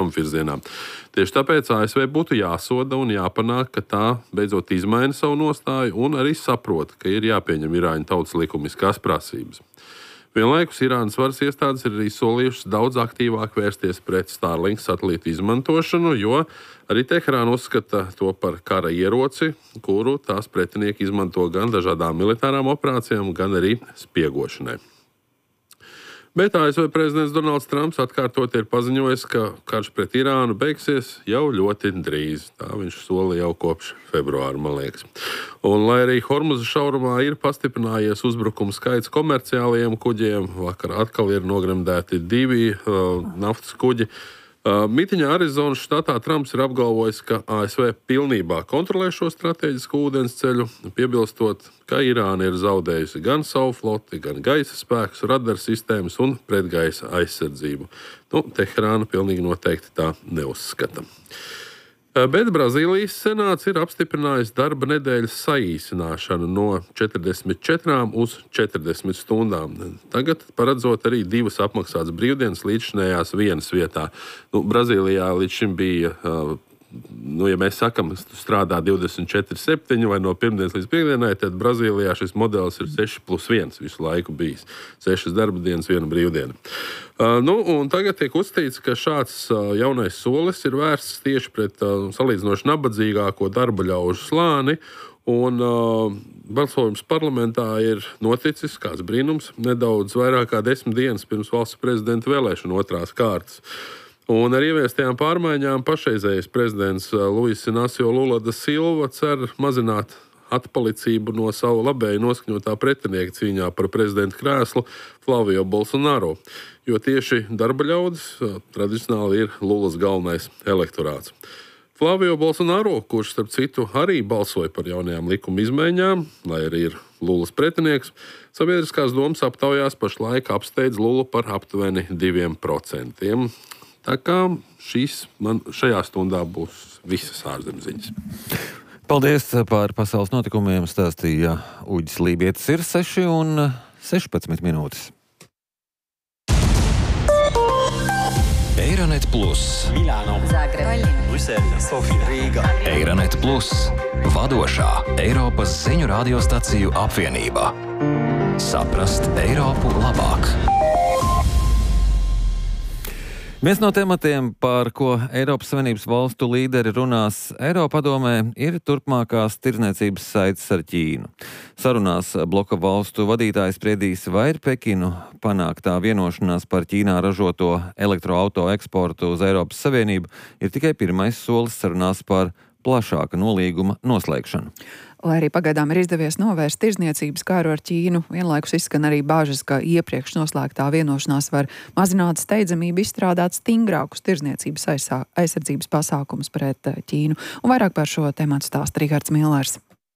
rietumu virzienā. Tieši tāpēc ASV būtu jāsoda un jāpanāk, ka tā beidzot izmaina savu nostāju un arī saprot, ka ir jāpieņem Irāņu tautas likumiskās prasības. Vienlaikus Irānas varas iestādes ir arī solījušas daudz aktīvāk vērsties pret Starlink satelītu izmantošanu, jo arī Teherāna uzskata to par kara ieroci, kuru tās pretinieki izmanto gan dažādām militārām operācijām, gan arī spiegošanai. Bet ASV prezidents Donalds Trumps atkārtot ir paziņojis, ka karš pret Irānu beigsies jau ļoti drīz. Tā viņš solīja jau kopš februāra, man liekas. Un, lai arī Hormuza šaurumā ir pastiprinājies uzbrukumu skaits komerciālajiem kuģiem, vakar atkal ir nogremdēti 2 naftas kuģi. Mitiņā Arizonas štatā Trumps ir apgalvojis, ka ASV pilnībā kontrolē šo strateģisku ūdensceļu, piebilstot, ka Irāna ir zaudējusi gan savu floti, gan gaisa spēkus, radaru sistēmas un pretgaisa aizsardzību. Teherāna pilnīgi noteikti tā neuzskata. Bet Brazīlijas senāts ir apstiprinājis darba nedēļas saīsināšanu no 44 uz 40 stundām. Tagad paredzot arī 2 apmaksātas brīvdienas līdzšinējās vienas vietā. Brazīlijā līdz šim bija, ja mēs sakam, strādā 24/7 vai no pirmdienas līdz piekdienai, tad Brazīlijā šis modelis ir 6+1 visu laiku bijis. 6 darba dienas, 1 brīvdiena. Un tagad tiek uzstīts, ka šāds jaunais solis ir vērsts tieši pret salīdzinoši nabadzīgāko darba ļaužu slāni, un balsojums parlamentā ir noticis, kāds brīnums, nedaudz vairāk kā 10 dienas pirms valsts prezidenta vēlēšanu otrās kārtas. Un ar ieviestajām pārmaiņām pašreizējais prezidents Luis Inacio Lula da Silva cer mazināt atpalicību no savu labēji noskaņotā pretinieka cīņā par prezidenta krēslu Flavio Bolsonaro, jo tieši darba ļaudis tradicionāli ir Lulas galvenais elektorāts. Flavio Bolsonaro, kurš starp citu arī balsoja par jaunajām likuma izmaiņām, lai arī ir Lulas pretinieks, sabiedriskās domas aptaujās pašlaik apsteidz Lulu par aptuveni 2%. Tā kā šīs man šajā stundā būs visas ārzemziņas. Paldies par pasaules notikumiem, stāstīja Uģis Lībietis. Ir 6:16 minūtes. Eironet Plus, Milāno, Zagreba, Brisele, Sofija, Rīga. Eironet Plus, vadošā Eiropas ziņu radiostaciju apvienība. Saprast Eiropu labāk. Viens no tematiem, par ko Eiropas Savienības valstu līderi runās Eiropadomē, ir turpmākās tirdzniecības saites ar Ķīnu. Sarunās bloka valstu vadītājs spriedīs, vai ir Pekinu panāktā vienošanās par Ķīnā ražoto elektroauto eksportu uz Eiropas Savienību ir tikai pirmais solis sarunās par plašāka nolīguma noslēgšanu. Lai arī pagaidām ir izdevies novērst tirdzniecības kāru ar Ķīnu, vienlaikus izskan arī bāžas, ka iepriekš noslēgtā vienošanās var mazināt steidzamību izstrādāt stingrākus tirdzniecības aizsardzības pasākumus pret Ķīnu. Un vairāk par šo tematu stāsta Rihards Millers.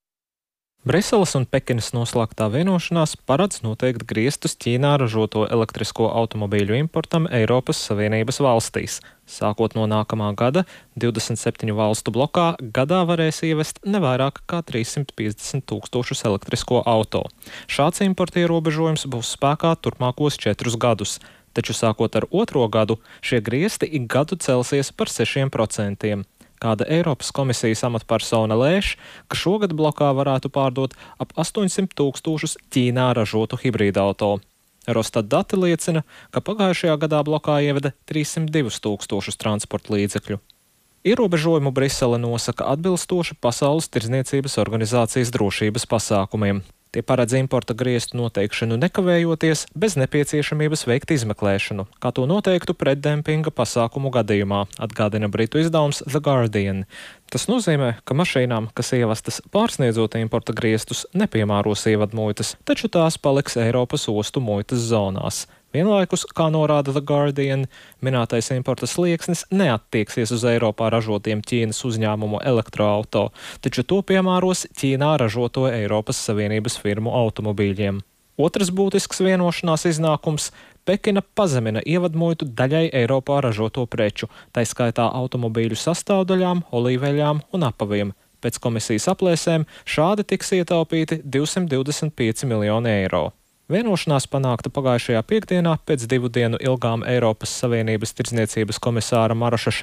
Briseles un Pekinas noslēgtā vienošanās paredz noteikt griestus Ķīnā ražoto elektrisko automobīļu importam Eiropas Savienības valstīs. Sākot no nākamā gada, 27 valstu blokā gadā varēs ievest nevairāk kā 350 000 elektrisko auto. Šāds importa ierobežojums būs spēkā turpmākos 4 gadus, taču sākot ar 2. gadu šie griesti ik gadu celsies par 6%. Kāda Eiropas komisijas amatpersona lēš, ka šogad blokā varētu pārdot ap 800 000 Ķīnā ražotu hibrīdauto. Eurostat dati liecina, ka pagājušajā gadā blokā ieveda 302 000 transporta līdzekļu. Ierobežojumu Brisele nosaka atbilstoši Pasaules tirdzniecības organizācijas drošības pasākumiem. Tie paredz importa griestu noteikšanu nekavējoties, bez nepieciešamības veikt izmeklēšanu, kā to noteiktu pretdempinga pasākumu gadījumā, atgādina britu izdevums The Guardian. Tas nozīmē, ka mašīnām, kas ievestas pārsniedzot importa griestus, nepiemēros ievadmuitas, taču tās paliks Eiropas ostu muitas zonās. Vienlaikus, kā norāda The Guardian, minētais importa slieksnis neattieksies uz Eiropā ražotiem Ķīnas uzņēmumu elektroauto, taču to piemēros Ķīnā ražoto Eiropas Savienības firmu automobīļiem. Otrs būtisks vienošanās iznākums – Pekina pazemina ievadmuitu daļai Eiropā ražoto preču, tai skaitā automobīļu sastāvdaļām, olīveļām un apaviem. Pēc komisijas aplēsēm šādi tiks ietaupīti 225 miljoni eiro. Vienošanās panākta pagājušajā piekdienā pēc 2 dienu ilgām Eiropas Savienības tirdzniecības komisāra Maroša